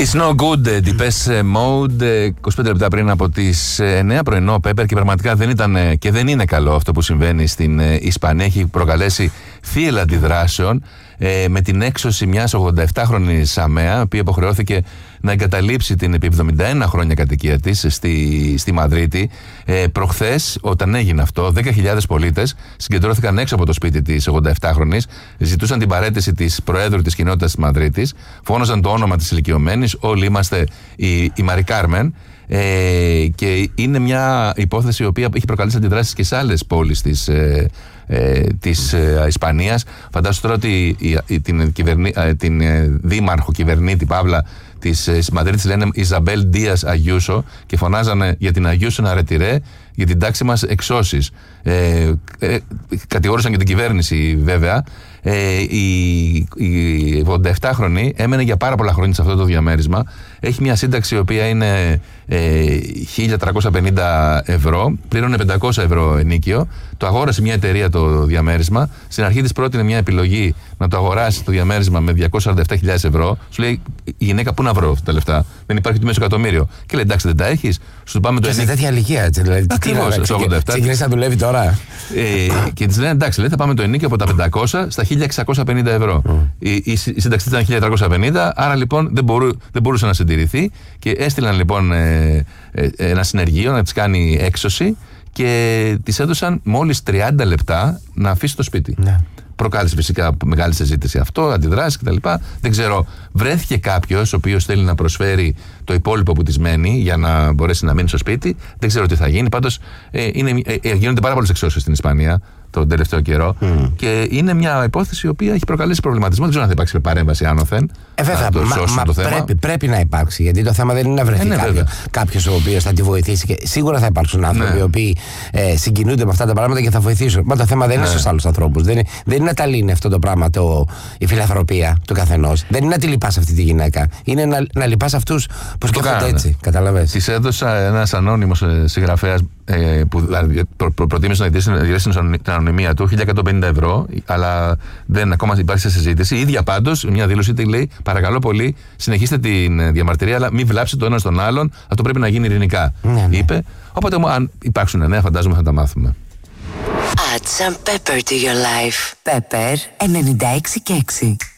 It's no good, Depeche Mode, 25 λεπτά πριν από τις 9 πρωινό, Pepper, και πραγματικά δεν ήταν και δεν είναι καλό αυτό που συμβαίνει στην Ισπανία. Έχει προκαλέσει θύελλα αντιδράσεων με την έξωση μιας 87χρονης ΑΜΕΑ, η οποία υποχρεώθηκε να εγκαταλείψει την επί 71 χρόνια κατοικία της στη Μαδρίτη. Προχθές, όταν έγινε αυτό, 10.000 πολίτες συγκεντρώθηκαν έξω από το σπίτι της 87χρονης, ζητούσαν την παραίτηση της Προέδρου της κοινότητας της Μαδρίτης, φώναζαν το όνομα της ηλικιωμένης, όλοι είμαστε η Μαρι Κάρμεν. Και είναι μια υπόθεση η οποία έχει προκαλέσει αντιδράσεις και σε άλλες πόλεις της Ισπανίας. Φαντάσου τώρα ότι την δήμαρχο κυβερνήτη Παύλα της Μαδρίτης λένε Ιζαμπέλ Ντίας Αγιούσο και φωνάζανε για την Αγιούσο να ρετυρέ, για την τάξη μας εξώσεις. Κατηγόρησαν και την κυβέρνηση βέβαια. Η 87χρονη έμενε για πάρα πολλά χρόνια σε αυτό το διαμέρισμα. Έχει μια σύνταξη η οποία είναι 1.350 ευρώ, πλήρωνε 500 ευρώ ενίκιο. Το αγόρασε μια εταιρεία το διαμέρισμα. Στην αρχή της πρότεινε μια επιλογή να το αγοράσει το διαμέρισμα με 247.000 ευρώ. Σου λέει η γυναίκα, πού να βρω αυτά τα λεφτά? Δεν υπάρχει το μέσο εκατομμύριο. Και λέει εντάξει, δεν τα έχεις, σου πάμε το ενίκιο. Σε τέτοια ηλικία, δηλαδή. Ακριβώς, 87. Ξεκινήσει να δουλεύει τώρα. Και της λένε εντάξει, λέει, θα πάμε το ενίκιο από τα 500 στα 1.650 ευρώ. Η σύνταξη ήταν 1.350, άρα λοιπόν δεν μπορούσε να συντηρηθεί και έστειλαν λοιπόν ένα συνεργείο να της κάνει έξωση και της έδωσαν μόλις 30 λεπτά να αφήσει το σπίτι. Ναι. Προκάλεσε φυσικά μεγάλη συζήτηση αυτό, αντιδράσεις κτλ. Δεν ξέρω, βρέθηκε κάποιος ο οποίος θέλει να προσφέρει το υπόλοιπο που της μένει για να μπορέσει να μείνει στο σπίτι. Δεν ξέρω τι θα γίνει. Πάντως γίνονται πάρα πολλές εξώσεις στην Ισπανία τον τελευταίο καιρό και είναι μια υπόθεση η οποία έχει προκαλέσει προβληματισμό. Δεν ξέρω αν θα υπάρξει παρέμβαση άνωθεν. Βέβαια, πρέπει να υπάρξει, γιατί το θέμα δεν είναι να βρεθεί κάποιος ο οποίος θα τη βοηθήσει. Και σίγουρα θα υπάρξουν άνθρωποι οι οποίοι συγκινούνται με αυτά τα πράγματα και θα βοηθήσουν. Μα το θέμα δεν είναι στους άλλους ανθρώπους. Δεν είναι να τα λύνει αυτό το πράγμα η φιλανθρωπία του καθενός. Δεν είναι να τη λυπάς αυτή τη γυναίκα. Είναι να λυπάς αυτούς που σκέφτονται έτσι. Καταλαβαίνεις. Της έδωσα ένας ανώνυμος συγγραφέας που προτίμησε να διατηρήσει την ανωνυμία του, 1.150 ευρώ, αλλά δεν ακόμα υπάρχει σε συζήτηση. Η ίδια πάντως, μια δήλωση λέει: παρακαλώ πολύ, συνεχίστε την διαμαρτυρία, αλλά μην βλάψετε το ένα στον άλλον. Αυτό πρέπει να γίνει ειρηνικά. Ναι. Είπε. Οπότε, αν υπάρξουν νέα, φαντάζομαι θα τα μάθουμε. Add some pepper to your life. Pepper 96 και 6.